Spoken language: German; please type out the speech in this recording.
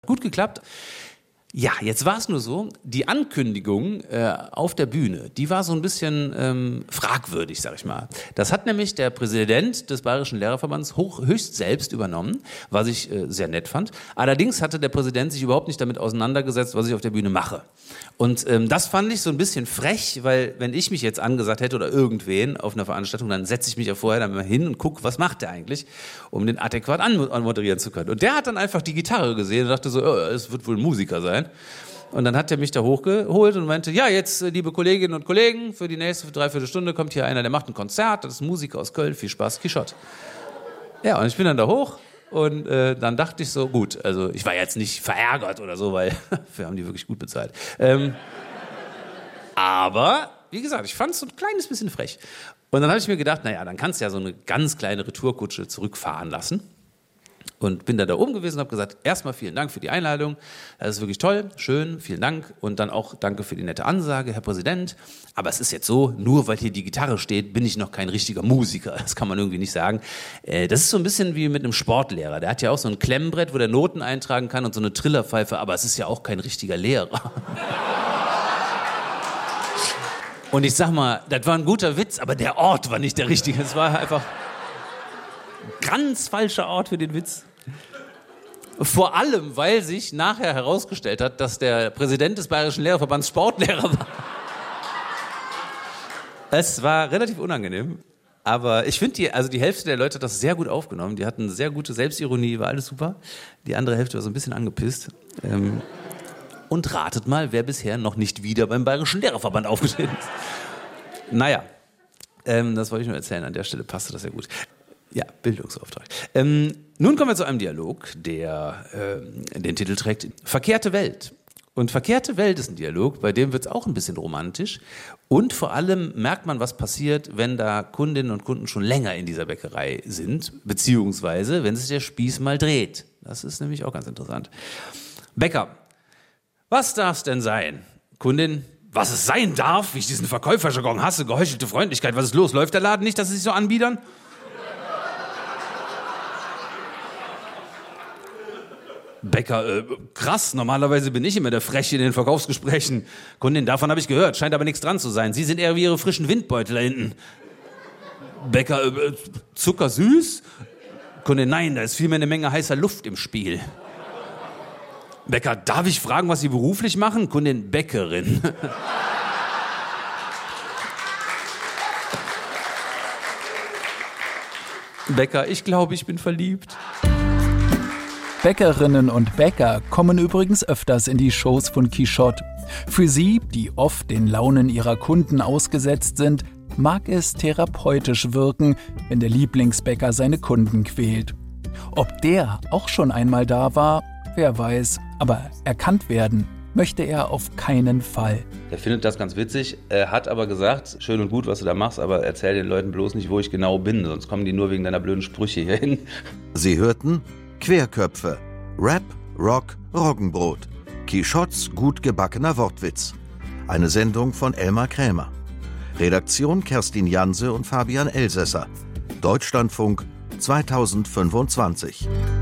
Gut geklappt. Ja, jetzt war es nur so, die Ankündigung auf der Bühne, die war so ein bisschen fragwürdig, sag ich mal. Das hat nämlich der Präsident des Bayerischen Lehrerverbands höchst selbst übernommen, was ich sehr nett fand. Allerdings hatte der Präsident sich überhaupt nicht damit auseinandergesetzt, was ich auf der Bühne mache. Und das fand ich so ein bisschen frech, weil wenn ich mich jetzt angesagt hätte oder irgendwen auf einer Veranstaltung, dann setze ich mich ja vorher dann mal hin und gucke, was macht der eigentlich, um den adäquat anmoderieren zu können. Und der hat dann einfach die Gitarre gesehen und dachte so, es wird wohl ein Musiker sein. Und dann hat er mich da hochgeholt und meinte, ja, jetzt, liebe Kolleginnen und Kollegen, für die nächste Dreiviertelstunde kommt hier einer, der macht ein Konzert, das ist ein Musiker aus Köln, viel Spaß, Quichotte. Ja, und ich bin dann da hoch und dann dachte ich so, gut, also ich war jetzt nicht verärgert oder so, weil wir haben die wirklich gut bezahlt. Aber, wie gesagt, ich fand es so ein kleines bisschen frech. Und dann habe ich mir gedacht, naja, dann kannst du ja so eine ganz kleine Retourkutsche zurückfahren lassen. Und bin da oben gewesen und habe gesagt, erstmal vielen Dank für die Einladung, das ist wirklich toll, schön, vielen Dank und dann auch danke für die nette Ansage, Herr Präsident. Aber es ist jetzt so, nur weil hier die Gitarre steht, bin ich noch kein richtiger Musiker, das kann man irgendwie nicht sagen. Das ist so ein bisschen wie mit einem Sportlehrer, der hat ja auch so ein Klemmbrett, wo der Noten eintragen kann und so eine Trillerpfeife, aber es ist ja auch kein richtiger Lehrer. Und ich sag mal, das war ein guter Witz, aber der Ort war nicht der richtige, es war einfach ein ganz falscher Ort für den Witz. Vor allem, weil sich nachher herausgestellt hat, dass der Präsident des Bayerischen Lehrerverbands Sportlehrer war. Es war relativ unangenehm, aber ich finde, die Hälfte der Leute hat das sehr gut aufgenommen. Die hatten sehr gute Selbstironie, war alles super. Die andere Hälfte war so ein bisschen angepisst. Und ratet mal, wer bisher noch nicht wieder beim Bayerischen Lehrerverband aufgetreten ist. Naja, das wollte ich nur erzählen. An der Stelle passte das ja gut. Ja, Bildungsauftrag. Nun kommen wir zu einem Dialog, der den Titel trägt Verkehrte Welt. Und Verkehrte Welt ist ein Dialog, bei dem wird es auch ein bisschen romantisch. Und vor allem merkt man, was passiert, wenn da Kundinnen und Kunden schon länger in dieser Bäckerei sind, beziehungsweise wenn sich der Spieß mal dreht. Das ist nämlich auch ganz interessant. Bäcker, was darf's denn sein? Kundin, was es sein darf, wie ich diesen Verkäuferjargon hasse, geheuchelte Freundlichkeit, was ist los? Läuft der Laden nicht, dass sie sich so anbiedern? Bäcker, krass, normalerweise bin ich immer der Freche in den Verkaufsgesprächen. Kundin, davon habe ich gehört, scheint aber nichts dran zu sein. Sie sind eher wie Ihre frischen Windbeutel da hinten. Bäcker, zuckersüß? Kundin, nein, da ist vielmehr eine Menge heißer Luft im Spiel. Bäcker, darf ich fragen, was Sie beruflich machen? Kundin, Bäckerin. Bäcker, ich glaube, ich bin verliebt. Bäckerinnen und Bäcker kommen übrigens öfters in die Shows von Quichotte. Für sie, die oft den Launen ihrer Kunden ausgesetzt sind, mag es therapeutisch wirken, wenn der Lieblingsbäcker seine Kunden quält. Ob der auch schon einmal da war, wer weiß, aber erkannt werden möchte er auf keinen Fall. Er findet das ganz witzig, er hat aber gesagt, schön und gut, was du da machst, aber erzähl den Leuten bloß nicht, wo ich genau bin, sonst kommen die nur wegen deiner blöden Sprüche hier hin. Sie hörten Querköpfe, Rap, Rock, Roggenbrot, Quichottes gut gebackener Wortwitz. Eine Sendung von Elmar Krämer. Redaktion Kerstin Janse und Fabian Elsässer. Deutschlandfunk 2025.